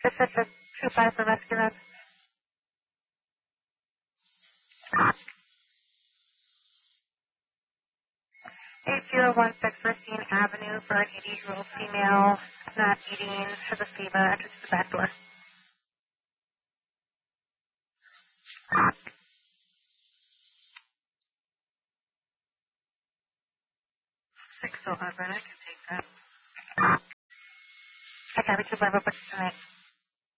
Pacific 25 for rescue run. 8016 Racine Avenue for an 80-year-old female not eating for the SEVA entrance to the back door. Six 11, I can take that. I got it, 2 5 tonight.